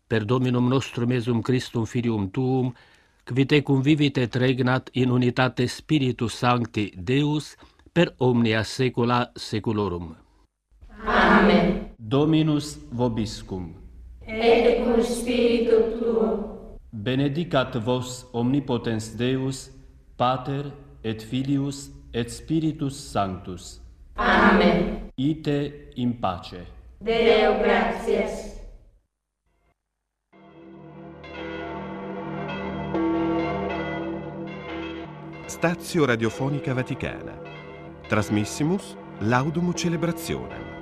per Dominum nostrum Iesum Christum Filium Tuum, qui te convivit et regnat in unitate Spiritus Sancti Deus, per omnia saecula saeculorum. Amen. Dominus vobiscum. Et cum spiritu tuo. Benedicat vos omnipotens Deus, Pater et Filius et Spiritus Sanctus. Amen. Ite in pace. Deo gratias. Stazio Radiofonica Vaticana. Trasmissimus Laudum Celebrationem.